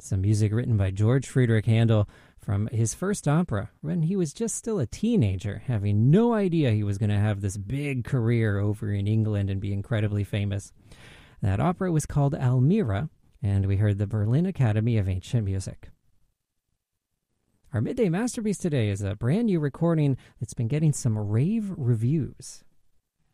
Some music written by George Friedrich Handel from his first opera when he was just still a teenager, having no idea he was going to have this big career over in England and be incredibly famous. That opera was called Almira, and we heard the Berlin Academy of Ancient Music. Our Midday Masterpiece today is a brand new recording that's been getting some rave reviews.